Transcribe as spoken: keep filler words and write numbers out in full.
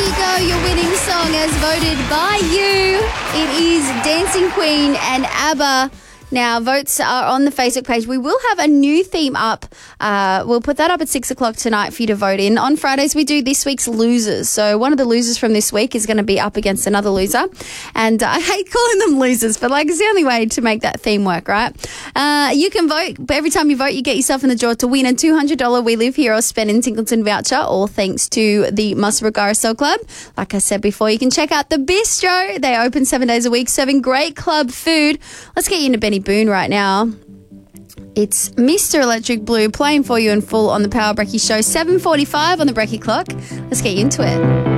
you go, your winning song as voted by you. It is Dancing Queen and ABBA. Now, votes are on the Facebook page. We will have a new theme up. Uh, we'll put that up at six o'clock tonight for you to vote in. On Fridays, we do this week's losers. So one of the losers from this week is going to be up against another loser. And uh, I hate calling them losers, but like it's the only way to make that theme work, right? Uh, you can vote. But every time you vote, you get yourself in the draw to win a two hundred dollars We Live Here or Spend in Tinkleton voucher, all thanks to the Muswellbrook Carousel Club. Like I said before, you can check out the Bistro. They open seven days a week, serving great club food. Let's get you into Benny Boone right now. It's Mister Electric Blue playing for you in full on the Power Brekkie Show. seven forty-five on the Brekkie clock. Let's get you into it.